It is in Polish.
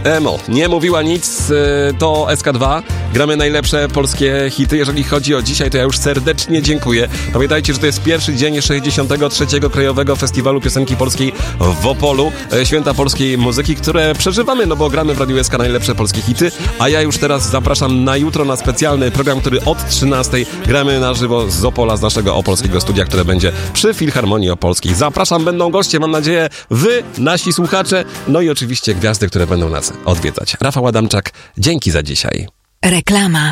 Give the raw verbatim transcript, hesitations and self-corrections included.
Emo, nie mówiła nic, to S K dwa. Gramy najlepsze polskie hity. Jeżeli chodzi o dzisiaj, to ja już serdecznie dziękuję. Pamiętajcie, że to jest pierwszy dzień sześćdziesiątego trzeciego Krajowego Festiwalu Piosenki Polskiej w Opolu. Święta polskiej muzyki, które przeżywamy, no bo gramy w Radiu S K najlepsze polskie hity. A ja już teraz zapraszam na jutro na specjalny program, który od trzynastej gramy na żywo z Opola, z naszego opolskiego studia, które będzie przy Filharmonii Opolskiej. Zapraszam, będą goście, mam nadzieję, wy, nasi słuchacze, no i oczywiście gwiazdy, które będą nas odwiedzać. Rafał Adamczak, dzięki za dzisiaj. Reklama.